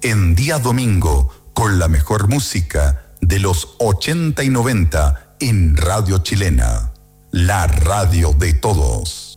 en día domingo con la mejor música de los 80 y 90 en Radio Chilena, la radio de todos.